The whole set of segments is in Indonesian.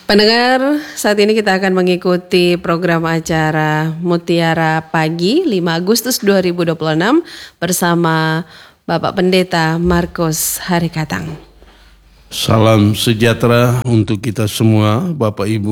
Pendengar, saat ini kita akan mengikuti program acara Mutiara Pagi 5 Agustus 2026 bersama Bapak Pendeta Markus Harikatang. Salam sejahtera untuk kita semua, Bapak Ibu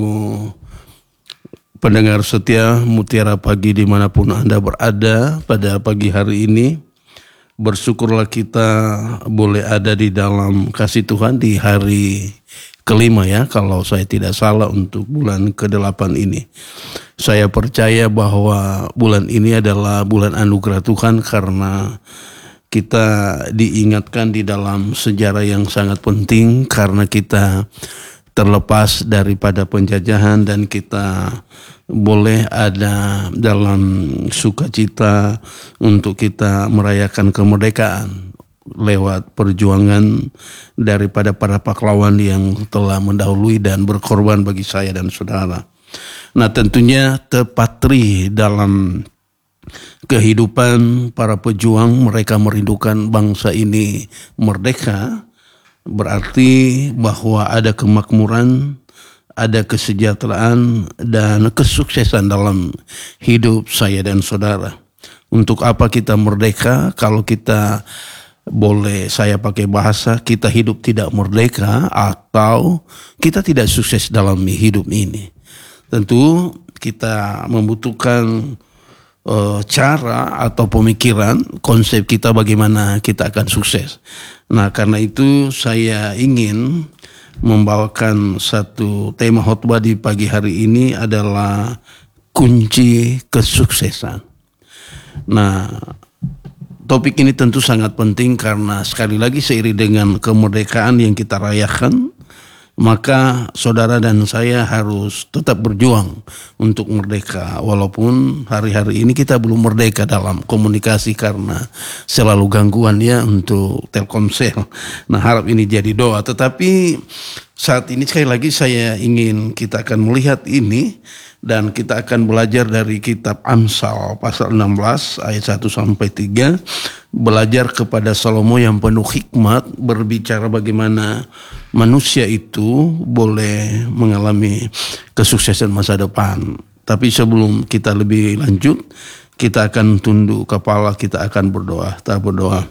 pendengar setia Mutiara Pagi dimanapun Anda berada pada pagi hari ini. Bersyukurlah kita boleh ada di dalam kasih Tuhan di hari kelima ya, kalau saya tidak salah untuk bulan ke-8 ini. Saya percaya bahwa bulan ini adalah bulan anugerah Tuhan karena kita diingatkan di dalam sejarah yang sangat penting karena kita terlepas daripada penjajahan dan kita boleh ada dalam sukacita untuk kita merayakan kemerdekaan lewat perjuangan daripada para pahlawan yang telah mendahului dan berkorban bagi saya dan saudara. Nah, tentunya terpatri dalam kehidupan para pejuang, mereka merindukan bangsa ini merdeka, berarti bahwa ada kemakmuran, ada kesejahteraan dan kesuksesan dalam hidup saya dan saudara. Untuk apa kita merdeka kalau kita boleh saya pakai bahasa kita hidup tidak merdeka atau kita tidak sukses dalam hidup ini? Tentu kita membutuhkan cara atau pemikiran, konsep kita bagaimana kita akan sukses. Nah, karena itu saya ingin membawakan satu tema khotbah di pagi hari ini adalah kunci kesuksesan. Nah, topik ini tentu sangat penting karena sekali lagi seiring dengan kemerdekaan yang kita rayakan, maka saudara dan saya harus tetap berjuang untuk merdeka. Walaupun hari-hari ini kita belum merdeka dalam komunikasi karena selalu gangguan ya untuk Telkomsel. Nah, harap ini jadi doa. Tetapi saat ini sekali lagi saya ingin kita akan melihat ini dan kita akan belajar dari kitab Amsal pasal 16 ayat 1-3. Belajar kepada Salomo yang penuh hikmat, berbicara bagaimana manusia itu boleh mengalami kesuksesan masa depan. Tapi sebelum kita lebih lanjut, kita akan tunduk kepala, kita akan berdoa. Kita berdoa.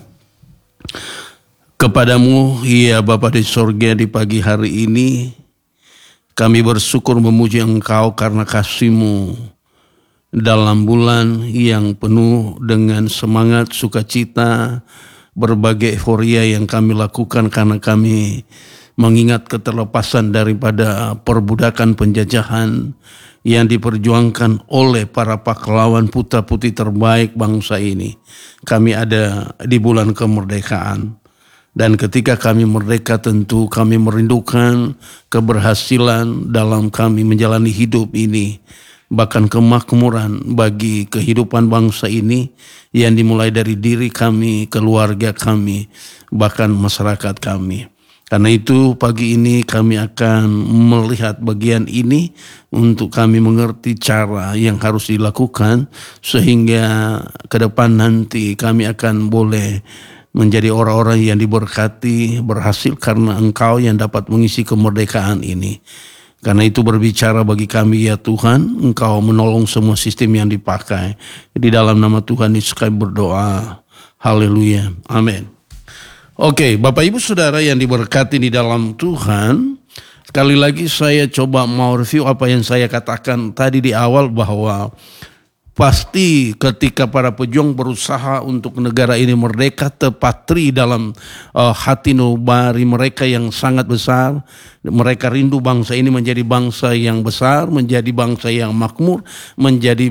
Kepadamu, ya Bapa di sorga, di pagi hari ini, kami bersyukur memuji Engkau karena kasih-Mu dalam bulan yang penuh dengan semangat, sukacita, berbagai euforia yang kami lakukan karena kami mengingat keterlepasan daripada perbudakan penjajahan yang diperjuangkan oleh para pahlawan putra-putri terbaik bangsa ini. Kami ada di bulan kemerdekaan. Dan ketika kami merdeka tentu kami merindukan keberhasilan dalam kami menjalani hidup ini. Bahkan kemakmuran bagi kehidupan bangsa ini yang dimulai dari diri kami, keluarga kami, bahkan masyarakat kami. Karena itu pagi ini kami akan melihat bagian ini untuk kami mengerti cara yang harus dilakukan sehingga ke depan nanti kami akan boleh menjadi orang-orang yang diberkati, berhasil karena Engkau yang dapat mengisi kemerdekaan ini. Karena itu berbicara bagi kami ya Tuhan, Engkau menolong semua sistem yang dipakai. Di dalam nama Tuhan Yesus kami berdoa. Haleluya. Amin. Oke, Bapak Ibu Saudara yang diberkati di dalam Tuhan, sekali lagi saya coba mau review apa yang saya katakan tadi di awal bahwa pasti ketika para pejuang berusaha untuk negara ini merdeka, terpatri dalam hati nurani mereka yang sangat besar. Mereka rindu bangsa ini menjadi bangsa yang besar, menjadi bangsa yang makmur, menjadi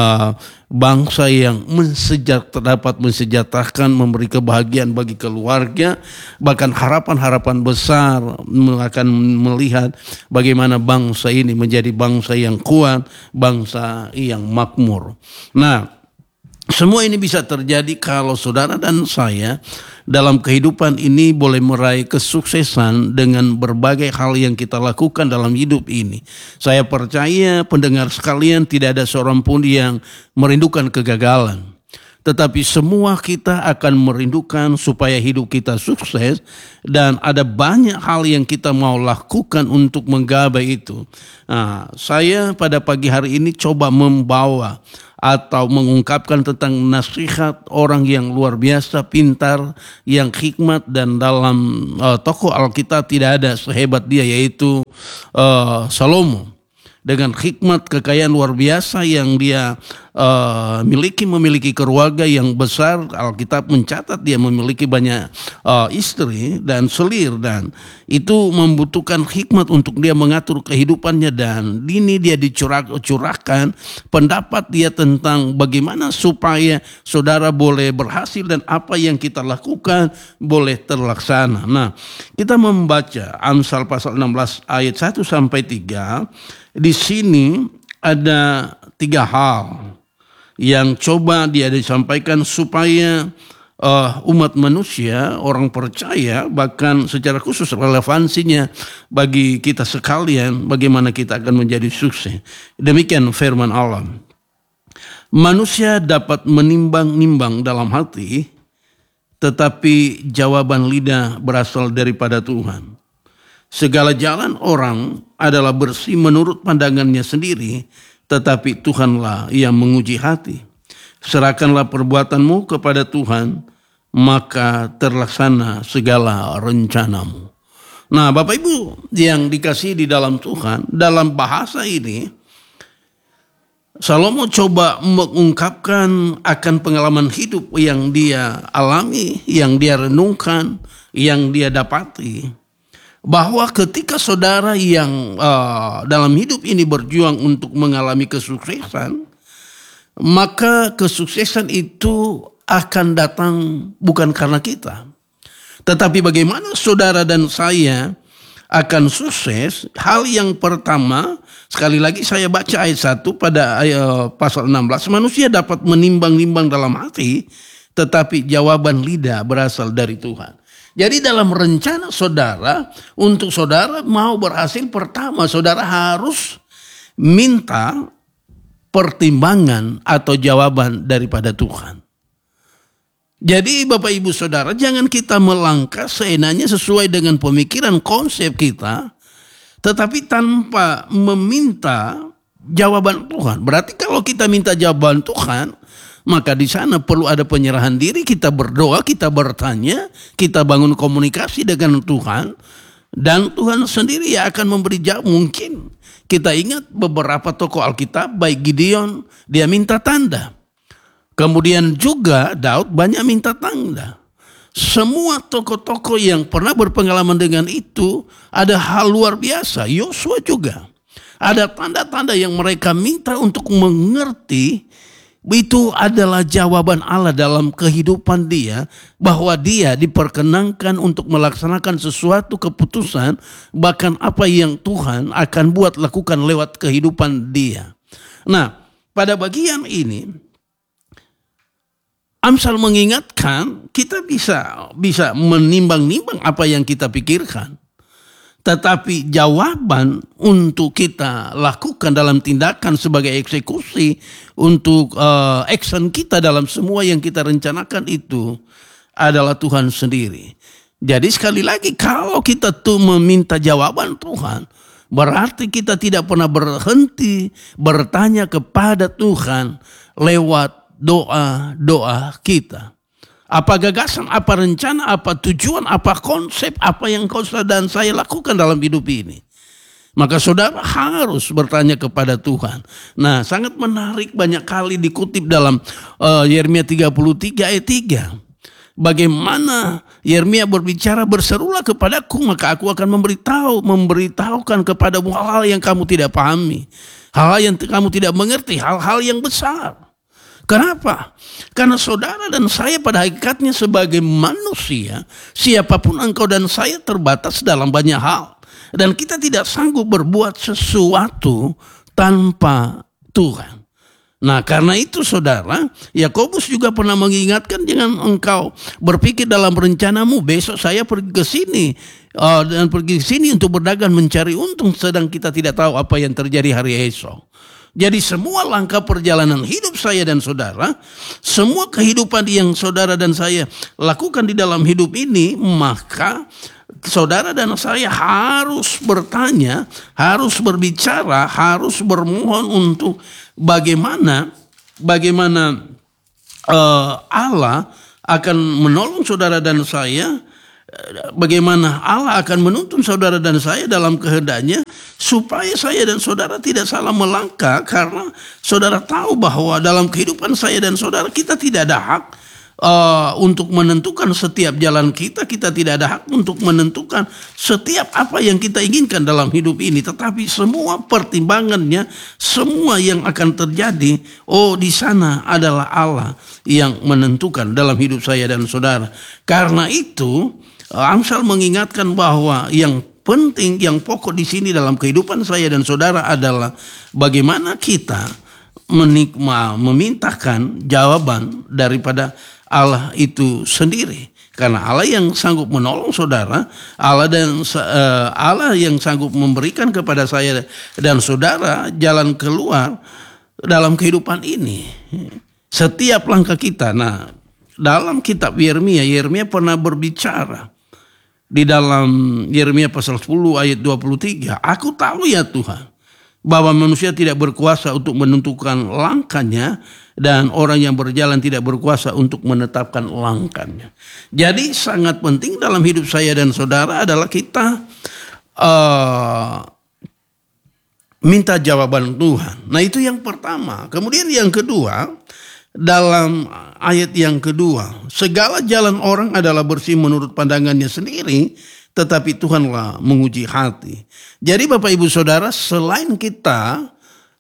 bangsa yang dapat mensejahterakan, memberi kebahagiaan bagi keluarga. Bahkan harapan-harapan besar akan melihat bagaimana bangsa ini menjadi bangsa yang kuat, bangsa yang makmur. Nah, semua ini bisa terjadi kalau saudara dan saya dalam kehidupan ini boleh meraih kesuksesan dengan berbagai hal yang kita lakukan dalam hidup ini. Saya percaya pendengar sekalian tidak ada seorang pun yang merindukan kegagalan. Tetapi semua kita akan merindukan supaya hidup kita sukses, dan ada banyak hal yang kita mau lakukan untuk menggapai itu. Nah, saya pada pagi hari ini coba membawa atau mengungkapkan tentang nasihat orang yang luar biasa pintar, yang hikmat, dan dalam tokoh Alkitab tidak ada sehebat dia, yaitu Salomo. Dengan hikmat, kekayaan luar biasa yang dia memiliki keluarga yang besar. Alkitab mencatat dia memiliki banyak istri dan selir, dan itu membutuhkan hikmat untuk dia mengatur kehidupannya. Dan ini dia dicurahkan pendapat dia tentang bagaimana supaya saudara boleh berhasil dan apa yang kita lakukan boleh terlaksana. Nah, kita membaca Amsal pasal 16 ayat 1 sampai 3. Di sini ada 3 hal yang coba dia disampaikan supaya umat manusia, orang percaya, bahkan secara khusus relevansinya bagi kita sekalian, bagaimana kita akan menjadi sukses. Demikian firman Allah. Manusia dapat menimbang-nimbang dalam hati, tetapi jawaban lidah berasal daripada Tuhan. Segala jalan orang adalah bersih menurut pandangannya sendiri, tetapi Tuhanlah yang menguji hati. Serahkanlah perbuatanmu kepada Tuhan, maka terlaksana segala rencanamu. Nah, Bapak Ibu yang dikasihi di dalam Tuhan, dalam bahasa ini Salomo coba mengungkapkan akan pengalaman hidup yang dia alami, yang dia renungkan, yang dia dapati. Bahwa ketika saudara yang dalam hidup ini berjuang untuk mengalami kesuksesan, maka kesuksesan itu akan datang bukan karena kita. Tetapi bagaimana saudara dan saya akan sukses? Hal yang pertama, sekali lagi saya baca ayat 1 pada pasal 16. Manusia dapat menimbang-nimbang dalam hati, tetapi jawaban lidah berasal dari Tuhan. Jadi dalam rencana saudara, untuk saudara mau berhasil, pertama saudara harus minta pertimbangan atau jawaban daripada Tuhan. Jadi Bapak Ibu Saudara, jangan kita melangkah seenaknya sesuai dengan pemikiran konsep kita, tetapi tanpa meminta jawaban Tuhan. Berarti kalau kita minta jawaban Tuhan, maka di sana perlu ada penyerahan diri, kita berdoa, kita bertanya, kita bangun komunikasi dengan Tuhan, dan Tuhan sendiri yang akan memberi jawab. Mungkin kita ingat beberapa tokoh Alkitab, baik Gideon, dia minta tanda. Kemudian juga Daud banyak minta tanda. Semua tokoh-tokoh yang pernah berpengalaman dengan itu ada hal luar biasa. Yosua juga ada tanda-tanda yang mereka minta untuk mengerti. Itu adalah jawaban Allah dalam kehidupan dia, bahwa dia diperkenankan untuk melaksanakan sesuatu keputusan, bahkan apa yang Tuhan akan buat lakukan lewat kehidupan dia. Nah, pada bagian ini Amsal mengingatkan kita bisa menimbang-nimbang apa yang kita pikirkan. Tetapi jawaban untuk kita lakukan dalam tindakan sebagai eksekusi untuk action kita dalam semua yang kita rencanakan itu adalah Tuhan sendiri. Jadi sekali lagi, kalau kita tuh meminta jawaban Tuhan, berarti kita tidak pernah berhenti bertanya kepada Tuhan lewat doa-doa kita. Apa gagasan, apa rencana, apa tujuan, apa konsep, apa yang kau dan saya lakukan dalam hidup ini. Maka saudara harus bertanya kepada Tuhan. Nah, sangat menarik, banyak kali dikutip dalam Yeremia 33 ayat 3. Bagaimana Yeremia berbicara, berserulah kepadaku, maka aku akan memberitahukan kepadamu hal-hal yang kamu tidak pahami. Hal-hal yang kamu tidak mengerti, hal-hal yang besar. Kenapa? Karena saudara dan saya pada hakikatnya sebagai manusia, siapapun engkau dan saya terbatas dalam banyak hal. Dan kita tidak sanggup berbuat sesuatu tanpa Tuhan. Nah, karena itu saudara, Yakobus juga pernah mengingatkan, jangan engkau berpikir dalam rencanamu, besok saya pergi ke sini dan pergi ke sini untuk berdagang mencari untung, sedang kita tidak tahu apa yang terjadi hari esok. Jadi semua langkah perjalanan hidup saya dan saudara, semua kehidupan yang saudara dan saya lakukan di dalam hidup ini, maka saudara dan saya harus bertanya, harus berbicara, harus bermohon untuk bagaimana Allah akan menolong saudara dan saya, bagaimana Allah akan menuntun saudara dan saya dalam kehendaknya, supaya saya dan saudara tidak salah melangkah, karena saudara tahu bahwa dalam kehidupan saya dan saudara kita tidak ada hak untuk menentukan setiap jalan kita tidak ada hak untuk menentukan setiap apa yang kita inginkan dalam hidup ini, tetapi semua pertimbangannya, semua yang akan terjadi, di sana adalah Allah yang menentukan dalam hidup saya dan saudara. Karena itu Amsal mengingatkan bahwa yang penting, yang pokok di sini dalam kehidupan saya dan saudara adalah bagaimana kita memintakan jawaban daripada Allah itu sendiri. Karena Allah yang sanggup menolong saudara, Allah yang sanggup memberikan kepada saya dan saudara jalan keluar dalam kehidupan ini. Setiap langkah kita. Nah, dalam kitab Yeremia pernah berbicara di dalam Yeremia pasal 10 ayat 23. Aku tahu ya Tuhan, bahwa manusia tidak berkuasa untuk menentukan langkahnya, dan orang yang berjalan tidak berkuasa untuk menetapkan langkahnya. Jadi sangat penting dalam hidup saya dan saudara adalah kita minta jawaban Tuhan. Nah, itu yang pertama. Kemudian yang kedua, dalam ayat yang kedua, segala jalan orang adalah bersih menurut pandangannya sendiri, tetapi Tuhanlah menguji hati. Jadi Bapak Ibu Saudara, selain kita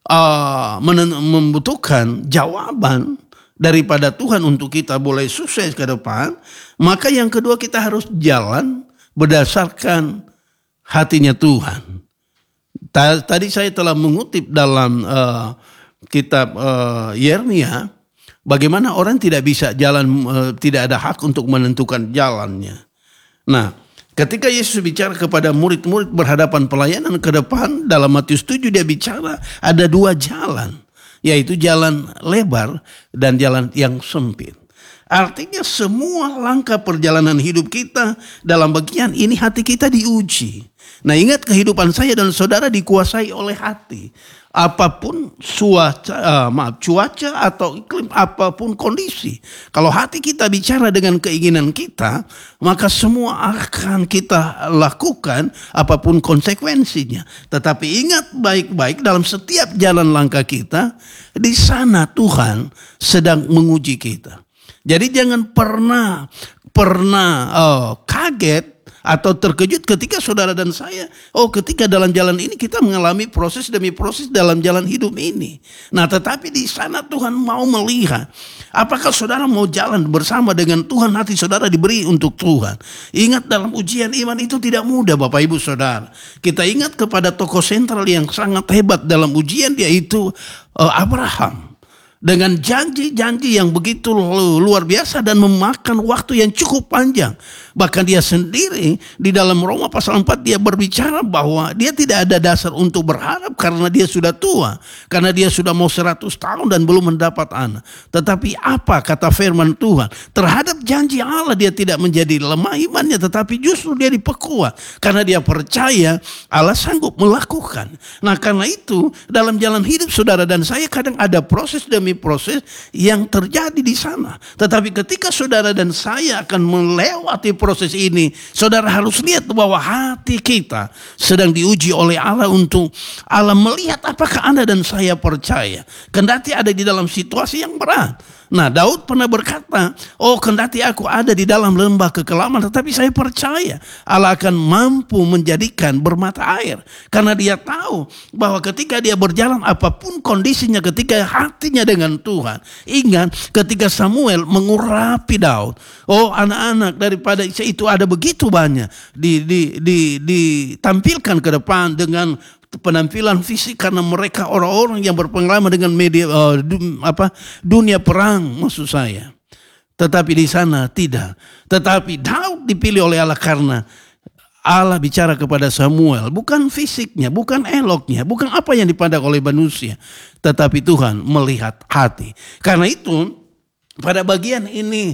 membutuhkan jawaban daripada Tuhan untuk kita boleh sukses ke depan, maka yang kedua kita harus jalan berdasarkan hatinya Tuhan. Tadi saya telah mengutip dalam kitab Yeremia, bagaimana orang tidak bisa jalan, tidak ada hak untuk menentukan jalannya. Nah, ketika Yesus bicara kepada murid-murid berhadapan pelayanan ke depan, dalam Matius 7 dia bicara ada dua jalan, yaitu jalan lebar dan jalan yang sempit. Artinya semua langkah perjalanan hidup kita dalam bagian ini hati kita diuji. Nah, ingat, kehidupan saya dan saudara dikuasai oleh hati. Apapun cuaca atau iklim, apapun kondisi, kalau hati kita bicara dengan keinginan kita, maka semua akan kita lakukan apapun konsekuensinya. Tetapi ingat baik-baik, dalam setiap jalan langkah kita, di sana Tuhan sedang menguji kita. Jadi jangan pernah kaget atau terkejut ketika saudara dan saya, ketika dalam jalan ini kita mengalami proses demi proses dalam jalan hidup ini. Nah, tetapi di sana Tuhan mau melihat apakah saudara mau jalan bersama dengan Tuhan, hati saudara diberi untuk Tuhan. Ingat, dalam ujian iman itu tidak mudah Bapak Ibu Saudara. Kita ingat kepada tokoh sentral yang sangat hebat dalam ujian, yaitu Abraham. Dengan janji-janji yang begitu luar biasa dan memakan waktu yang cukup panjang. Bahkan dia sendiri di dalam Roma pasal 4 dia berbicara bahwa dia tidak ada dasar untuk berharap karena dia sudah tua. Karena dia sudah mau 100 tahun dan belum mendapat anak. Tetapi apa kata firman Tuhan? Terhadap janji Allah dia tidak menjadi lemah imannya, tetapi justru dia diperkuat. Karena dia percaya Allah sanggup melakukan. Nah, karena itu dalam jalan hidup saudara dan saya kadang ada proses demi proses yang terjadi di sana. Tetapi ketika saudara dan saya akan melewati proses ini, saudara harus lihat bahwa hati kita sedang diuji oleh Allah, untuk Allah melihat apakah Anda dan saya percaya. Kendati ada di dalam situasi yang berat. Nah, Daud pernah berkata, kendati aku ada di dalam lembah kekelaman, tetapi saya percaya Allah akan mampu menjadikan bermata air. Karena dia tahu bahwa ketika dia berjalan apapun kondisinya, ketika hatinya dengan Tuhan. Ingat ketika Samuel mengurapi Daud, anak-anak daripada itu ada begitu banyak ditampilkan ke depan dengan penampilan fisik, karena mereka orang-orang yang berpengalaman dengan dunia perang, maksud saya. Tetapi di sana tidak. Tetapi Daud dipilih oleh Allah karena Allah bicara kepada Samuel, bukan fisiknya, bukan eloknya, bukan apa yang dipandang oleh manusia, tetapi Tuhan melihat hati. Karena itu pada bagian ini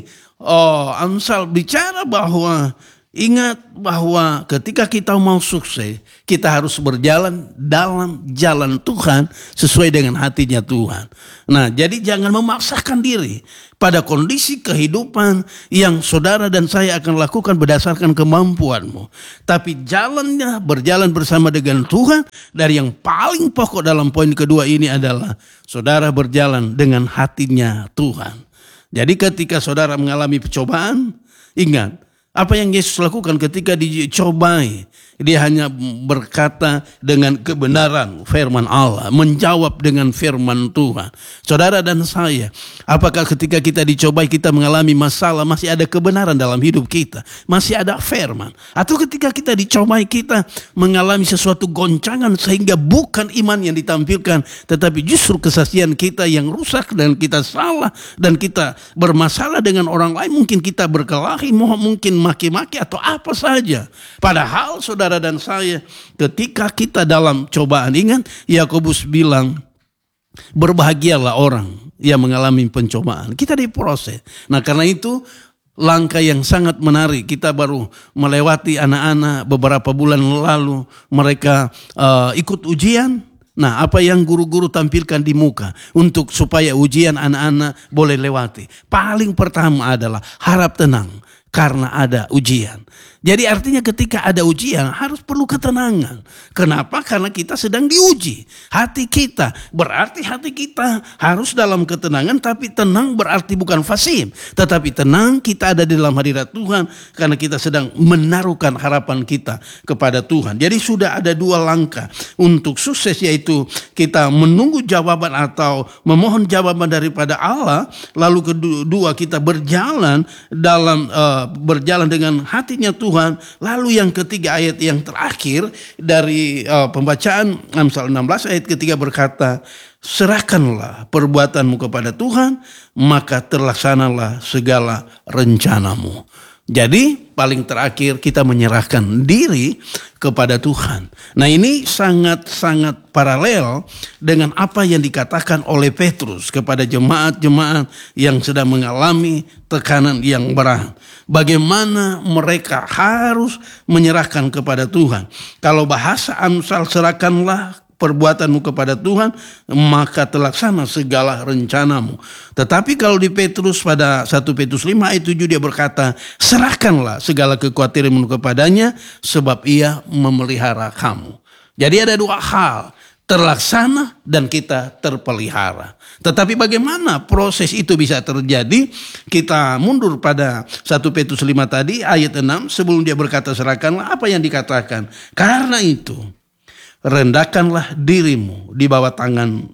Amsal bicara bahwa ingat bahwa ketika kita mau sukses, kita harus berjalan dalam jalan Tuhan sesuai dengan hatinya Tuhan. Nah, jadi jangan memaksakan diri pada kondisi kehidupan yang saudara dan saya akan lakukan berdasarkan kemampuanmu. Tapi jalannya berjalan bersama dengan Tuhan. Dan yang paling pokok dalam poin kedua ini adalah saudara berjalan dengan hatinya Tuhan. Jadi ketika saudara mengalami pencobaan, ingat apa yang Yesus lakukan ketika dicobai. Dia hanya berkata dengan kebenaran firman Allah, menjawab dengan firman Tuhan. Saudara dan saya, apakah ketika kita dicobai, kita mengalami masalah, masih ada kebenaran dalam hidup kita, masih ada firman? Atau ketika kita dicobai, kita mengalami sesuatu goncangan sehingga bukan iman yang ditampilkan, tetapi justru kesaksian kita yang rusak dan kita salah dan kita bermasalah dengan orang lain, mungkin kita berkelahi, mungkin maki-maki atau apa saja. Padahal saudara dan saya, ketika kita dalam cobaan, ingat Yakobus bilang, berbahagialah orang yang mengalami pencobaan. Kita diproses. Nah, karena itu langkah yang sangat menarik. Kita baru melewati anak-anak beberapa bulan lalu, mereka ikut ujian. Nah, apa yang guru-guru tampilkan di muka untuk supaya ujian anak-anak boleh lewati? Paling pertama adalah harap tenang karena ada ujian. Jadi artinya ketika ada ujian harus perlu ketenangan. Kenapa? Karena kita sedang diuji. Hati kita, berarti hati kita harus dalam ketenangan. Tapi tenang berarti bukan fasih, tetapi tenang kita ada di dalam hadirat Tuhan. Karena kita sedang menaruhkan harapan kita kepada Tuhan. Jadi sudah ada dua langkah untuk sukses, yaitu kita menunggu jawaban atau memohon jawaban daripada Allah. Lalu kedua, kita berjalan dalam berjalan dengan hatinya Tuhan. Lalu yang ketiga, ayat yang terakhir dari pembacaan Amsal 16 ayat ketiga berkata, serahkanlah perbuatanmu kepada Tuhan, maka terlaksanalah segala rencanamu. Jadi paling terakhir kita menyerahkan diri kepada Tuhan. Nah, ini sangat-sangat paralel dengan apa yang dikatakan oleh Petrus kepada jemaat-jemaat yang sedang mengalami tekanan yang berat. Bagaimana mereka harus menyerahkan kepada Tuhan. Kalau bahasa Amsal, serahkanlah perbuatanmu kepada Tuhan, maka terlaksana segala rencanamu. Tetapi kalau di Petrus pada 1 Petrus 5 ayat 7 dia berkata, serahkanlah segala kekhawatiranmu kepadanya, sebab ia memelihara kamu. Jadi ada dua hal, terlaksana dan kita terpelihara. Tetapi bagaimana proses itu bisa terjadi? Kita mundur pada 1 Petrus 5 tadi ayat 6, sebelum dia berkata serahkanlah, apa yang dikatakan? Karena itu rendahkanlah dirimu di bawah tangan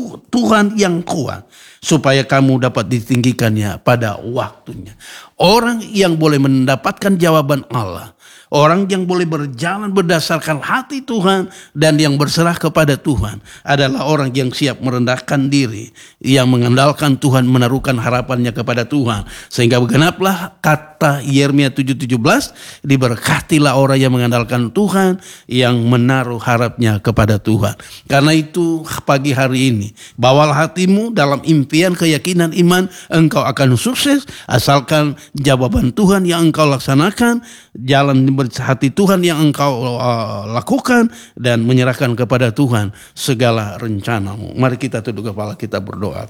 Tuhan yang kuat, supaya kamu dapat ditinggikannya pada waktunya. Orang yang boleh mendapatkan jawaban Allah, orang yang boleh berjalan berdasarkan hati Tuhan dan yang berserah kepada Tuhan adalah orang yang siap merendahkan diri, yang mengandalkan Tuhan, menaruhkan harapannya kepada Tuhan. Sehingga genaplah kata Yeremia 7:17, diberkatilah orang yang mengandalkan Tuhan, yang menaruh harapnya kepada Tuhan. Karena itu pagi hari ini, bawalah hatimu dalam impian, keyakinan, iman, engkau akan sukses asalkan jawaban Tuhan yang engkau laksanakan, jalan hati Tuhan yang engkau lakukan, dan menyerahkan kepada Tuhan segala rencanamu. Mari kita tunduk kepala, kita berdoa.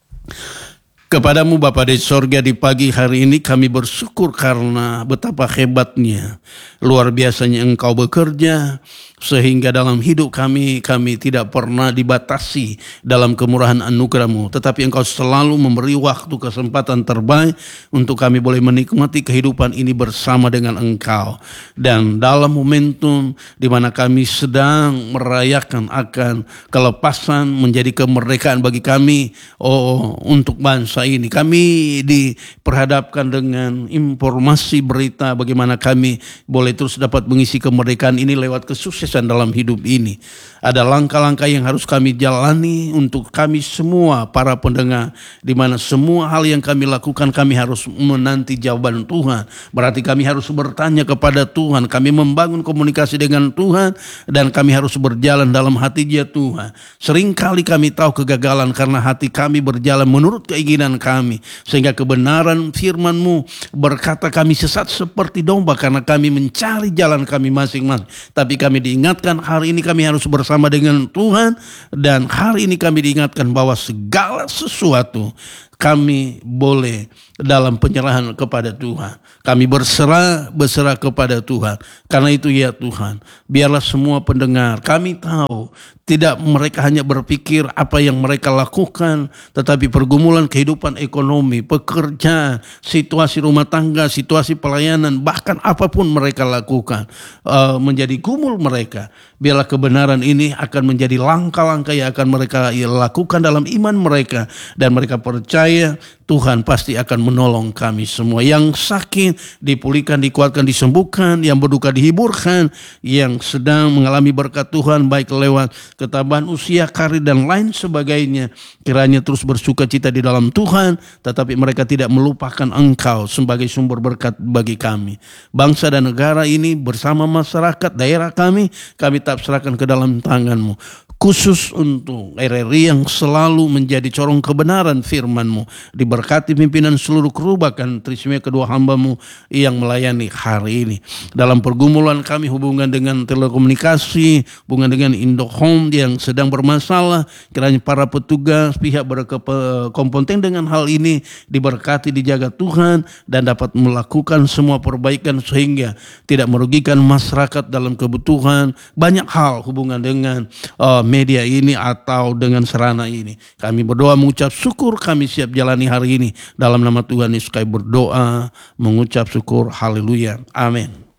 Kepadamu Bapa di sorga, di pagi hari ini kami bersyukur karena betapa hebatnya, luar biasanya engkau bekerja, sehingga dalam hidup kami tidak pernah dibatasi dalam kemurahan anugerah-Mu, tetapi engkau selalu memberi waktu, kesempatan terbaik untuk kami boleh menikmati kehidupan ini bersama dengan engkau. Dan dalam momentum di mana kami sedang merayakan akan kelepasan menjadi kemerdekaan bagi kami, untuk bangsa ini, kami diperhadapkan dengan informasi berita bagaimana kami boleh terus dapat mengisi kemerdekaan ini lewat kesuksesan kesuksesan dalam hidup ini. Ada langkah-langkah yang harus kami jalani untuk kami semua para pendengar, di mana semua hal yang kami lakukan kami harus menanti jawaban Tuhan. Berarti kami harus bertanya kepada Tuhan, kami membangun komunikasi dengan Tuhan, dan kami harus berjalan dalam hati Dia Tuhan. Seringkali kami tahu kegagalan karena hati kami berjalan menurut keinginan kami, sehingga kebenaran firman-Mu berkata kami sesat seperti domba karena kami mencari jalan kami masing-masing. Tapi kami diingatkan hari ini kami harus bersama dengan Tuhan, dan hari ini kami diingatkan bahwa segala sesuatu kami boleh dalam penyerahan kepada Tuhan. Kami berserah kepada Tuhan. Karena itu ya Tuhan, biarlah semua pendengar kami tahu, tidak mereka hanya berpikir apa yang mereka lakukan, tetapi pergumulan kehidupan ekonomi, pekerjaan, situasi rumah tangga, situasi pelayanan, bahkan apapun mereka lakukan menjadi gumul mereka. Biarlah kebenaran ini akan menjadi langkah-langkah yang akan mereka lakukan dalam iman mereka, dan mereka percaya Tuhan pasti akan menolong kami semua. Yang sakit dipulihkan, dikuatkan, disembuhkan, yang berduka dihiburkan, yang sedang mengalami berkat Tuhan baik lewat ketabahan usia, karir dan lain sebagainya, kiranya terus bersuka cita di dalam Tuhan, tetapi mereka tidak melupakan Engkau sebagai sumber berkat bagi kami. Bangsa dan negara ini bersama masyarakat daerah kami tetap serahkan ke dalam tangan-Mu. Khusus untuk RRI yang selalu menjadi corong kebenaran firman-Mu. Diberkati pimpinan seluruh kru, bahkan Trisme kedua hamba-Mu yang melayani hari ini. Dalam pergumulan kami hubungan dengan telekomunikasi, hubungan dengan Indohome yang sedang bermasalah, kiranya para petugas pihak berkompeten dengan hal ini diberkati, dijaga Tuhan, dan dapat melakukan semua perbaikan sehingga tidak merugikan masyarakat dalam kebutuhan. Banyak hal hubungan dengan media ini atau dengan sarana ini. Kami berdoa mengucap syukur, kami siap jalani hari ini. Dalam nama Tuhan Yesus kami berdoa mengucap syukur. Haleluya. Amin.